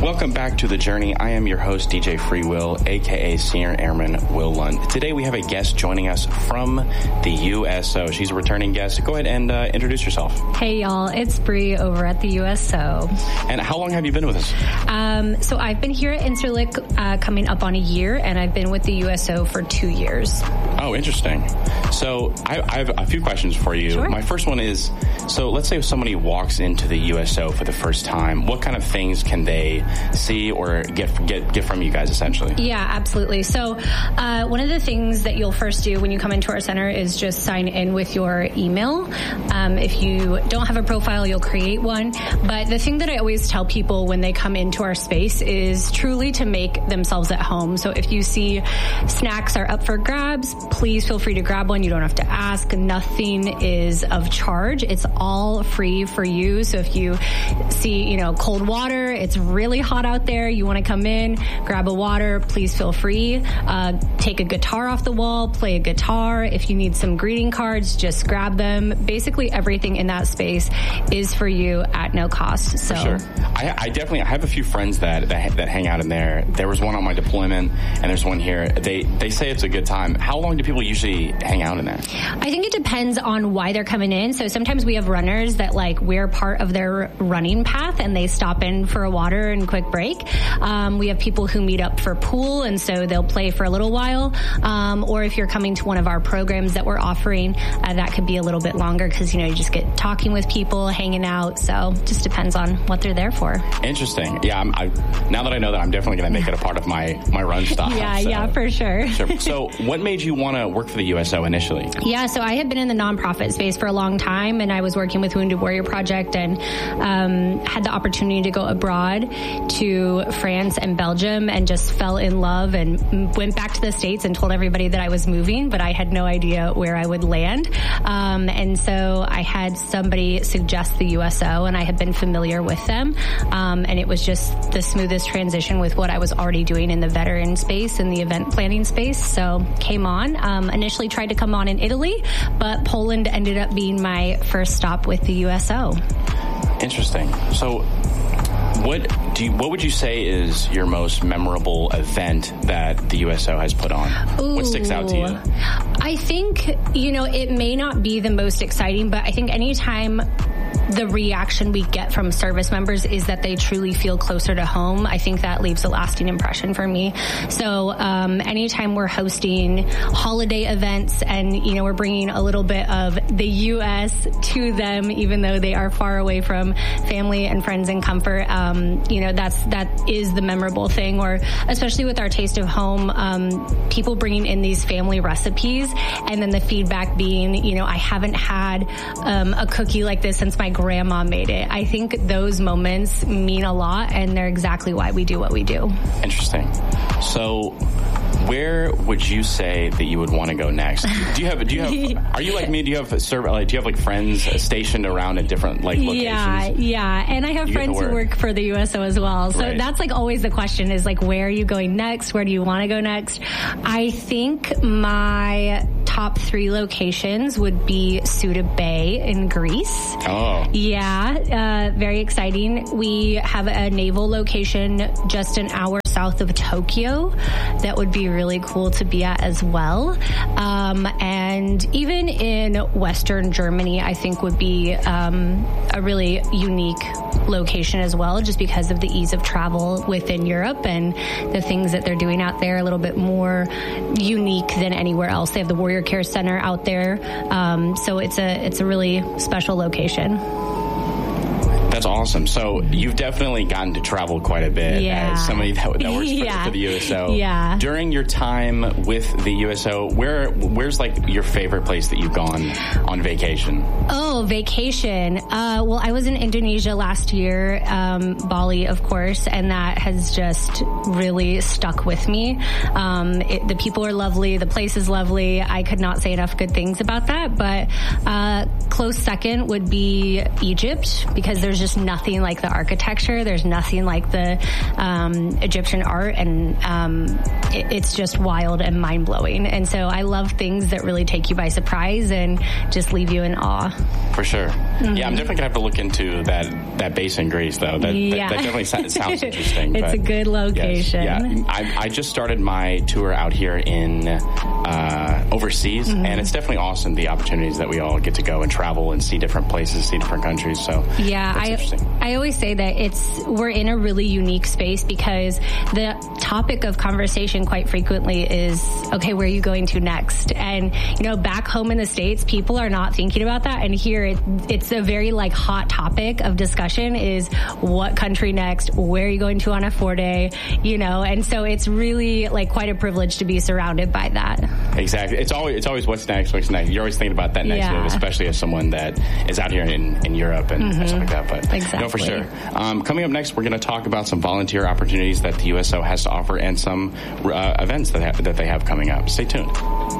Welcome back to The Journey. I am your host, DJ Free Will, aka Senior Airman Will Lund. Today we have a guest joining us from the USO. She's a returning guest. Go ahead and introduce yourself. Hey y'all, it's Bree over at the USO. And how long have you been with us? So I've been here at Incirlik coming up on a year, and I've been with the USO for 2 years. Oh, interesting. So I have a few questions for you. Sure. My first one is, so let's say if somebody walks into the USO for the first time, what kind of things can they see or get from you guys, essentially? Yeah, absolutely. So one of the things that you'll first do when you come into our center is just sign in with your email. If you don't have a profile, you'll create one. But the thing that I always tell people when they come into our space is truly to make themselves at home. So if you see snacks are up for grabs, please feel free to grab one. You don't have to ask. Nothing is of charge. It's all free for you. So if you see, cold water, it's really hot out there, you want to come in, grab a water, please feel free. Take a guitar off the wall, play a guitar. If you need some greeting cards, just grab them. Basically everything in that space is for you at no cost. So for sure. I have a few friends that hang out in there. There was one on my deployment and there's one here. They say it's a good time. How long do people usually hang out in there? I think it depends on why they're coming in. So sometimes we have runners that we're part of their running path and they stop in for a water and quick break. We have people who meet up for pool, and so they'll play for a little while. Or if you're coming to one of our programs that we're offering, that could be a little bit longer because, you just get talking with people, hanging out. So it just depends on what they're there for. Interesting. Yeah, now that I know that, I'm definitely going to make it a part of my run style. Yeah, for sure. So what made you want to work for the USO initially? Yeah, so I had been in the nonprofit space for a long time, and I was working with Wounded Warrior Project and had the opportunity to go abroad to France and Belgium and just fell in love and went back to the States and told everybody that I was moving, but I had no idea where I would land. And so I had somebody suggest the USO, and I had been familiar with them. And it was just the smoothest transition with what I was already doing in the veteran space and the event planning space. So came on, initially tried to come on in Italy, but Poland ended up being my first stop with the USO. Interesting. So what would you say is your most memorable event that the USO has put on? Ooh, what sticks out to you? I think, it may not be the most exciting, but I think anytime the reaction we get from service members is that they truly feel closer to home, I think that leaves a lasting impression for me. So anytime we're hosting holiday events and, we're bringing a little bit of the U.S. to them, even though they are far away from family and friends and comfort, that is the memorable thing. Or especially with our Taste of Home, people bringing in these family recipes and then the feedback being, I haven't had a cookie like this since my grandma made it. I think those moments mean a lot, and they're exactly why we do what we do. Interesting. So where would you say that you would want to go next? Are you like me? Do you have friends stationed around at different locations? Yeah. And I have friends who work for the USO as well. So right. That's always the question is where are you going next? Where do you want to go next? I think my top 3 locations would be Suda Bay in Greece. Oh. Yeah. Very exciting. We have a naval location just an hour south of Tokyo. That would be really cool to be at as well. And even in Western Germany, I think would be a really unique location as well, just because of the ease of travel within Europe and the things that they're doing out there, a little bit more unique than anywhere else. They have the Warrior Care Center out there. So it's a really special location. That's awesome. So you've definitely gotten to travel quite a bit as somebody that works for the USO. Yeah. During your time with the USO, where's your favorite place that you've gone on vacation? Oh, vacation. Well, I was in Indonesia last year, Bali, of course, and that has just really stuck with me. The people are lovely. The place is lovely. I could not say enough good things about that. But close second would be Egypt, because there's just nothing like the architecture. There's nothing like the Egyptian art, and it's just wild and mind-blowing. And so I love things that really take you by surprise and just leave you in awe. For sure. Mm-hmm. Yeah, I'm definitely going to have to look into that base in Greece, though. That definitely sounds interesting. It's a good location. Yes, yeah, I just started my tour out here in overseas, and it's definitely awesome, the opportunities that we all get to go and travel and see different places, see different countries. So yeah, I always say that we're in a really unique space, because the topic of conversation quite frequently is, okay, where are you going to next? And, back home in the States, people are not thinking about that. And here it's a very hot topic of discussion is what country next? Where are you going to on a 4-day? And so it's really quite a privilege to be surrounded by that. Exactly. It's always what's next. You're always thinking about that next move, especially as someone that is out here in Europe and stuff like that. But exactly. For sure. Coming up next, we're going to talk about some volunteer opportunities that the USO has to offer and some events that they have coming up. Stay tuned.